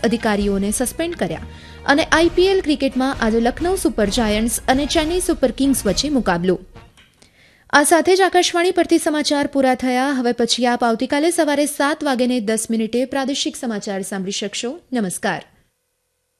અધિકારીઓને સસ્પેન્ડ કર્યા અને આઈપીએલ ક્રિકેટમાં આજે લખનઉ સુપર જાયન્ટ્સ અને ચેન્નઈ સુપર કિંગ્સ વચ્ચે મુકાબલો. આ સાથે જ આકાશવાણી પરથી સમાચાર પૂરા થયા. હવે પછી આપ આવતીકાલે સવારે 7:10 પ્રાદેશિક સમાચાર સાંભળી શકશો. નમસ્કાર.